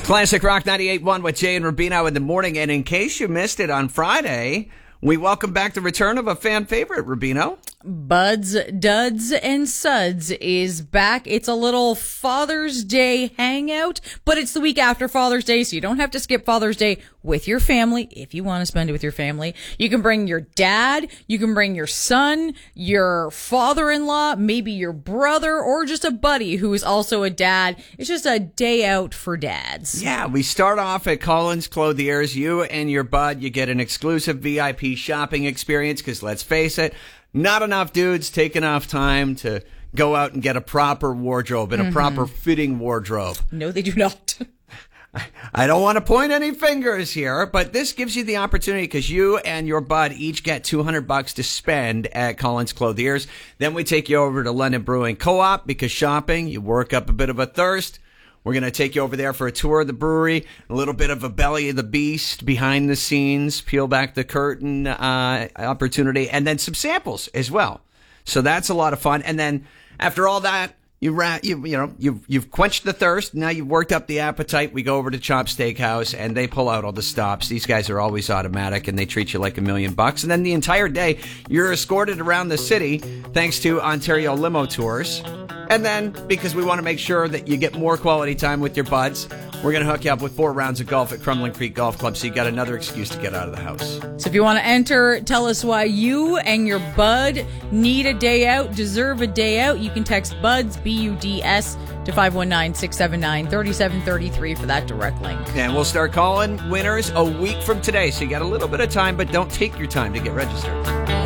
Classic Rock 98.1 with Jay and Rubino in the morning. And in case you missed it on Friday, we welcome back the return of a fan favorite, Rubino. Buds, Duds, and Suds is back. It's a little Father's Day hangout, but it's the week after Father's Day, so you don't have to skip Father's Day with your family if you want to spend it with your family. You can bring your dad, you can bring your son, your father-in-law, maybe your brother, or just a buddy who is also a dad. It's just a day out for dads. Yeah, we start off at Collins Clothiers. You and your bud, you get an exclusive VIP shopping experience because let's face it, not enough dudes take enough time to go out and get a proper wardrobe and a proper fitting wardrobe. No, they do not. I don't want to point any fingers here, but this gives you the opportunity because you and your bud each get $200 to spend at Collins Clothiers. Then we take you over to London Brewing Co-op because shopping, you work up a bit of a thirst. We're going to take you over there for a tour of the brewery, a little bit of a belly of the beast, behind the scenes, peel back the curtain opportunity, and then some samples as well. So that's a lot of fun. And then after all that, you've quenched the thirst. Now you've worked up the appetite. We go over to Chop Steakhouse and they pull out all the stops. These guys are always automatic and they treat you like $1 million. And then the entire day you're escorted around the city thanks to Ontario Limo Tours. And then, because we want to make sure that you get more quality time with your buds, we're going to hook you up with 4 rounds of golf at Crumlin Creek Golf Club, so you got another excuse to get out of the house. So if you want to enter, tell us why you and your bud need a day out, deserve a day out. You can text BUDS, B-U-D-S, to 519-679-3733 for that direct link. And we'll start calling winners a week from today, so you got a little bit of time, but don't take your time to get registered.